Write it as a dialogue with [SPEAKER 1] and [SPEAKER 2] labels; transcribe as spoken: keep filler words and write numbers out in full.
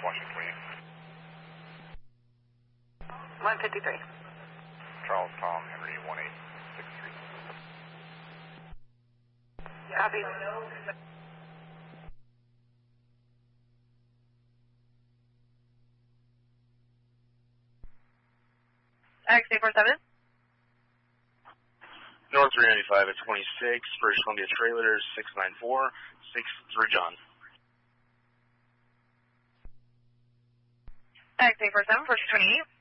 [SPEAKER 1] Washington twenty-eight.
[SPEAKER 2] one fifty-three.
[SPEAKER 1] Charles Tom Henry one eight six three.
[SPEAKER 2] Copy. X eight four seven.
[SPEAKER 3] North three ninety-five at twenty-six, British Columbia trailer six nine four six three John.
[SPEAKER 2] X eight four seven, British twenty-eight.